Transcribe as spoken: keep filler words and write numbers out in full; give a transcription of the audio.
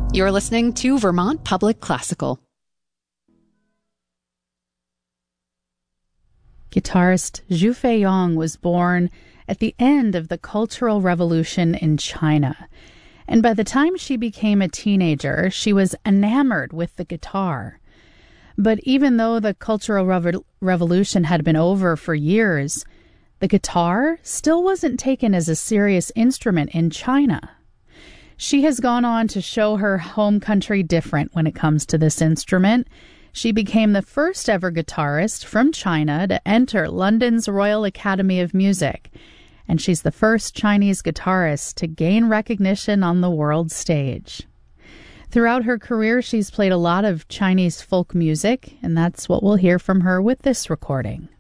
You're listening to Vermont Public Classical. Guitarist Zhu Feiyong was born at the end of the Cultural Revolution in China. And by the time she became a teenager, she was enamored with the guitar. But even though the Cultural Revo- Revolution had been over for years, the guitar still wasn't taken as a serious instrument in China. She has gone on to show her home country different when it comes to this instrument. She became the first ever guitarist from China to enter London's Royal Academy of Music, and she's the first Chinese guitarist to gain recognition on the world stage. Throughout her career, she's played a lot of Chinese folk music, and that's what we'll hear from her with this recording.